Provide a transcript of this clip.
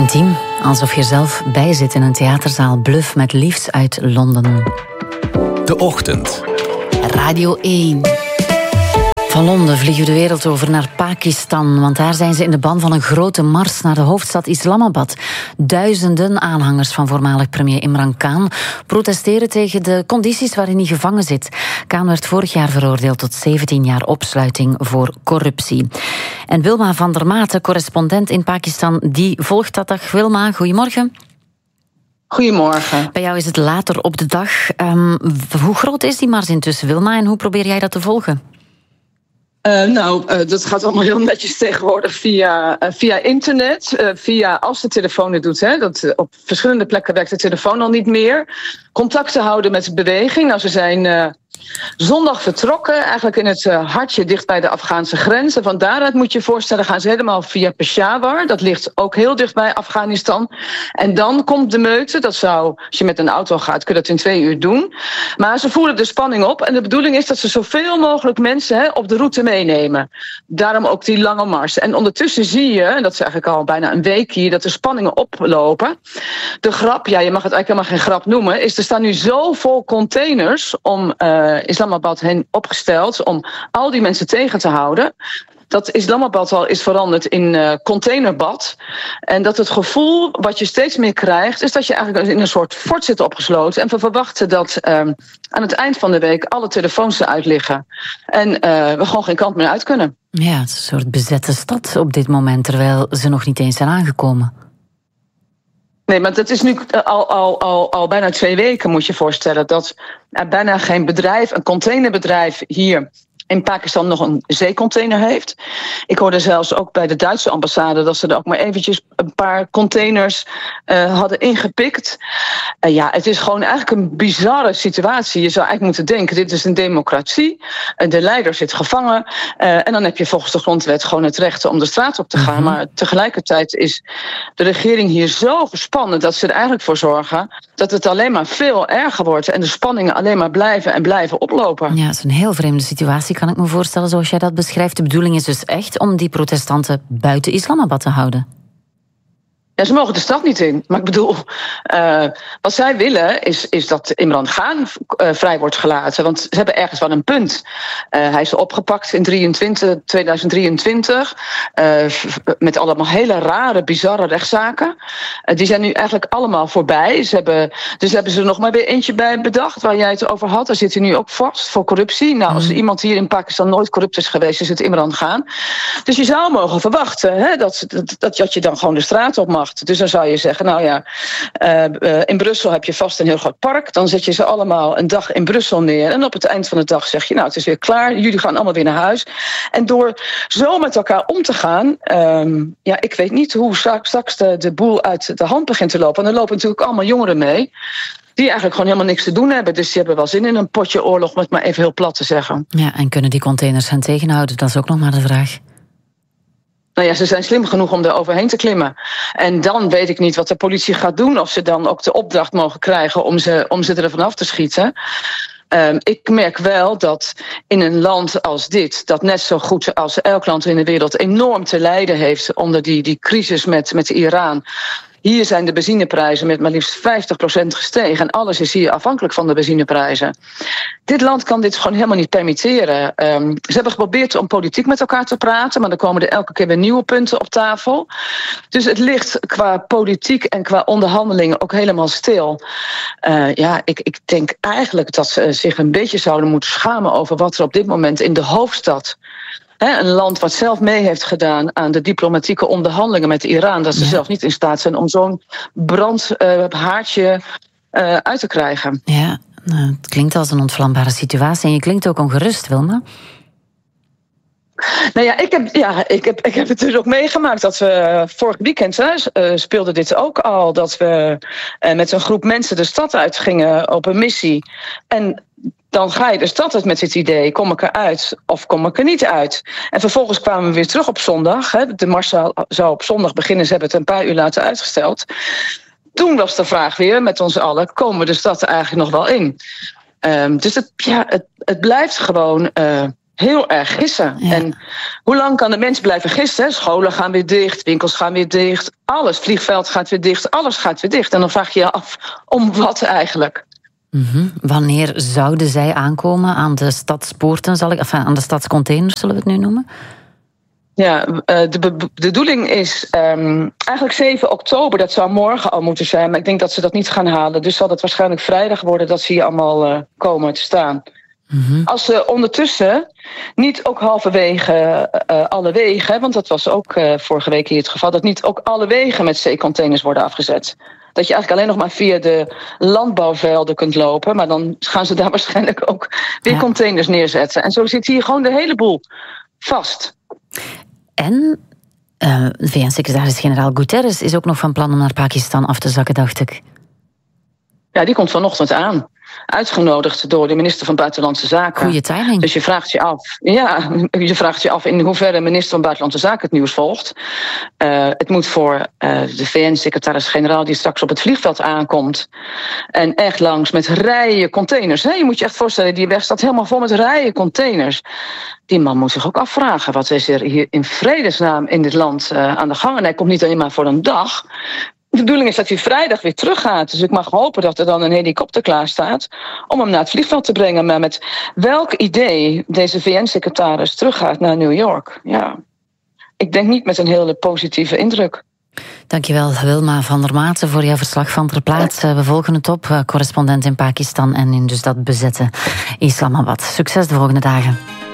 Intiem, alsof je zelf bijzit in een theaterzaal. Bluff met Liefs uit Londen. De Ochtend. Radio 1. Van Londen vliegen we de wereld over naar Pakistan, want daar zijn ze in de ban van een grote mars naar de hoofdstad Islamabad. Duizenden aanhangers van voormalig premier Imran Khan protesteren tegen de condities waarin hij gevangen zit. Khan werd vorig jaar veroordeeld tot 17 jaar opsluiting voor corruptie. En Wilma van der Maten, correspondent in Pakistan, die volgt dat. Dag Wilma, goedemorgen. Goedemorgen. Bij jou is het later op de dag. Hoe groot is die mars intussen, Wilma, en hoe probeer jij dat te volgen? Dat gaat allemaal heel netjes tegenwoordig via internet. Als de telefoon het doet. Op verschillende plekken werkt de telefoon al niet meer. Contact te houden met de beweging. Nou, ze zijn zondag vertrokken. Eigenlijk in het hartje dicht bij de Afghaanse grens. En van daaruit moet je je voorstellen, gaan ze helemaal via Peshawar. Dat ligt ook heel dicht bij Afghanistan. En dan komt de meute. Dat zou, als je met een auto gaat, kun je dat in 2 uur doen. Maar ze voeren de spanning op. En de bedoeling is dat ze zoveel mogelijk mensen op de route meenemen. Daarom ook die lange mars. En ondertussen zie je, en dat is eigenlijk al bijna een week hier, dat de spanningen oplopen. De grap, je mag het eigenlijk helemaal geen grap noemen, is er staan nu zoveel containers om Islamabad heen opgesteld om al die mensen tegen te houden. Dat Islamabad al is veranderd in containerbad. En dat het gevoel wat je steeds meer krijgt, is dat je eigenlijk in een soort fort zit opgesloten. En we verwachten dat aan het eind van de week alle telefoons eruit liggen. En we gewoon geen kant meer uit kunnen. Ja, het is een soort bezette stad op dit moment, terwijl ze nog niet eens zijn aangekomen. Nee, maar dat is nu al bijna 2 weken, moet je je voorstellen, dat er bijna geen bedrijf, een containerbedrijf hier in Pakistan nog een zeecontainer heeft. Ik hoorde zelfs ook bij de Duitse ambassade dat ze er ook maar eventjes een paar containers hadden ingepikt. Het is gewoon eigenlijk een bizarre situatie. Je zou eigenlijk moeten denken, dit is een democratie. De leider zit gevangen. En dan heb je volgens de grondwet gewoon het recht om de straat op te gaan. Maar tegelijkertijd is de regering hier zo gespannen dat ze er eigenlijk voor zorgen dat het alleen maar veel erger wordt en de spanningen alleen maar blijven en blijven oplopen. Ja, het is een heel vreemde situatie, kan ik me voorstellen, zoals jij dat beschrijft. De bedoeling is dus echt om die protestanten buiten Islamabad te houden. Ja, ze mogen de stad niet in. Maar ik bedoel, wat zij willen is dat Imran Khan vrij wordt gelaten. Want ze hebben ergens wel een punt. Hij is opgepakt in 2023. Met allemaal hele rare, bizarre rechtszaken. Die zijn nu eigenlijk allemaal voorbij. Dus hebben ze er nog maar weer eentje bij bedacht, waar jij het over had. Daar zit hij nu ook vast voor corruptie. Nou, als er iemand hier in Pakistan nooit corrupt is geweest, is het Imran Khan. Dus je zou mogen verwachten dat je dan gewoon de straat op mag. Dus dan zou je zeggen, in Brussel heb je vast een heel groot park. Dan zet je ze allemaal een dag in Brussel neer. En op het eind van de dag zeg je, het is weer klaar. Jullie gaan allemaal weer naar huis. En door zo met elkaar om te gaan, ik weet niet hoe straks de boel uit de hand begint te lopen. En er lopen natuurlijk allemaal jongeren mee die eigenlijk gewoon helemaal niks te doen hebben. Dus die hebben wel zin in een potje oorlog, om het maar even heel plat te zeggen. Ja, en kunnen die containers hen tegenhouden? Dat is ook nog maar de vraag. Nou ja, ze zijn slim genoeg om er overheen te klimmen. En dan weet ik niet wat de politie gaat doen. Of ze dan ook de opdracht mogen krijgen om ze er vanaf te schieten. Ik merk wel dat in een land als dit, dat net zo goed als elk land in de wereld enorm te lijden heeft onder die crisis met Iran. Hier zijn de benzineprijzen met maar liefst 50% gestegen. En alles is hier afhankelijk van de benzineprijzen. Dit land kan dit gewoon helemaal niet permitteren. Ze hebben geprobeerd om politiek met elkaar te praten, maar dan komen er elke keer weer nieuwe punten op tafel. Dus het ligt qua politiek en qua onderhandelingen ook helemaal stil. Ik denk eigenlijk dat ze zich een beetje zouden moeten schamen over wat er op dit moment in de hoofdstad, een land wat zelf mee heeft gedaan aan de diplomatieke onderhandelingen met Iran, dat ze zelf niet in staat zijn om zo'n brandhaardje uit te krijgen. Ja, het klinkt als een ontvlambare situatie. En je klinkt ook ongerust, Wilma. Nou ja, ik heb het dus ook meegemaakt dat we vorig weekend speelde dit ook al, dat we met een groep mensen de stad uitgingen op een missie. En dan ga je de stad uit met het idee, kom ik eruit of kom ik er niet uit? En vervolgens kwamen we weer terug op zondag. De mars zou op zondag beginnen, ze hebben het een paar uur later uitgesteld. Toen was de vraag weer met ons allen, komen we de stad er eigenlijk nog wel in? Dus het blijft gewoon heel erg gissen. Ja. En hoe lang kan de mens blijven gissen? Scholen gaan weer dicht, winkels gaan weer dicht, alles, vliegveld gaat weer dicht, alles gaat weer dicht. En dan vraag je je af, om wat eigenlijk? Wanneer zouden zij aankomen aan de stadspoorten, aan de stadscontainers, zullen we het nu noemen? Ja, de bedoeling is eigenlijk 7 oktober. Dat zou morgen al moeten zijn. Maar ik denk dat ze dat niet gaan halen. Dus zal het waarschijnlijk vrijdag worden dat ze hier allemaal komen te staan. Als ze ondertussen niet ook halverwege alle wegen... want dat was ook vorige week hier het geval... dat niet ook alle wegen met zeecontainers worden afgezet. Dat je eigenlijk alleen nog maar via de landbouwvelden kunt lopen. Maar dan gaan ze daar waarschijnlijk ook weer containers neerzetten. En zo zit hier gewoon de hele boel vast. En VN-secretaris-generaal Guterres is ook nog van plan om naar Pakistan af te zakken, dacht ik. Ja, die komt vanochtend aan. Uitgenodigd door de minister van Buitenlandse Zaken. Goeie timing. Dus je vraagt je af in hoeverre de minister van Buitenlandse Zaken het nieuws volgt. Het moet voor de VN-secretaris-generaal die straks op het vliegveld aankomt. En echt langs met rijen containers. Hè? Je moet je echt voorstellen, die weg staat helemaal vol met rijen containers. Die man moet zich ook afvragen, wat is er hier in vredesnaam in dit land aan de gang? En hij komt niet alleen maar voor een dag. De bedoeling is dat hij vrijdag weer teruggaat. Dus ik mag hopen dat er dan een helikopter klaar staat om hem naar het vliegveld te brengen. Maar met welk idee deze VN-secretaris teruggaat naar New York? Ja, ik denk niet met een hele positieve indruk. Dankjewel, Wilma van der Maten, voor jouw verslag van ter plaatse. We volgen het op, correspondent in Pakistan en in dus dat bezette Islamabad. Succes de volgende dagen.